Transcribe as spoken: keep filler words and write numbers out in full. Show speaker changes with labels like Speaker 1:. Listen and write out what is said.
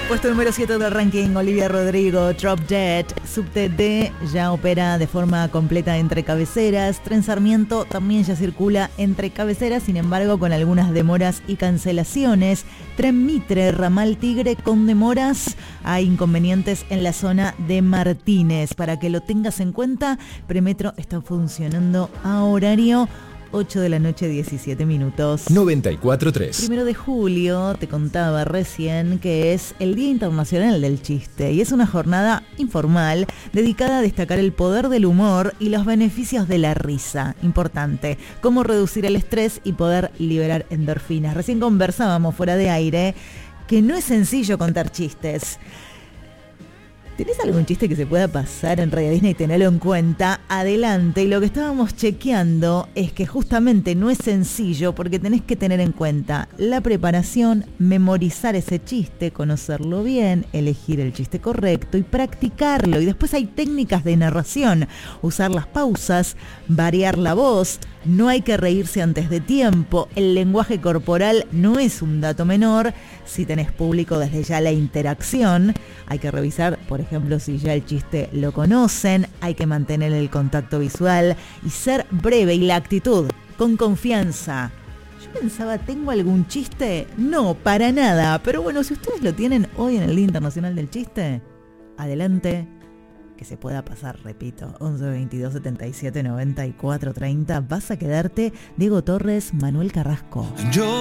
Speaker 1: Puesto número siete del ranking, Olivia Rodrigo, Drop Dead. Subte D ya opera de forma completa entre cabeceras. Tren Sarmiento también ya circula entre cabeceras, sin embargo con algunas demoras y cancelaciones. Tren Mitre, Ramal Tigre con demoras. Hay inconvenientes en la zona de Martínez. Para que lo tengas en cuenta, Premetro está funcionando a horario ocho de la noche, diecisiete minutos.
Speaker 2: noventa y cuatro punto tres.
Speaker 1: Primero de julio, te contaba recién que es el Día Internacional del Chiste y es una jornada informal dedicada a destacar el poder del humor y los beneficios de la risa. Importante, cómo reducir el estrés y poder liberar endorfinas. Recién conversábamos fuera de aire que no es sencillo contar chistes. ¿Tenés algún chiste que se pueda pasar en Radio Disney y tenerlo en cuenta? Adelante. Y lo que estábamos chequeando es que justamente no es sencillo porque tenés que tener en cuenta la preparación, memorizar ese chiste, conocerlo bien, elegir el chiste correcto y practicarlo. Y después hay técnicas de narración, usar las pausas, variar la voz. No hay que reírse antes de tiempo. El lenguaje corporal no es un dato menor. Si tenés público, desde ya la interacción. Hay que revisar, por ejemplo, si ya el chiste lo conocen. Hay que mantener el contacto visual y ser breve. Y la actitud, con confianza. Yo pensaba, ¿tengo algún chiste? No, para nada. Pero bueno, si ustedes lo tienen hoy en el Día Internacional del Chiste, adelante. Que se pueda pasar, repito, once, veintidós, setenta y siete, noventa y cuatro, treinta. Vas a quedarte. Diego Torres, Manuel Carrasco.
Speaker 3: Yo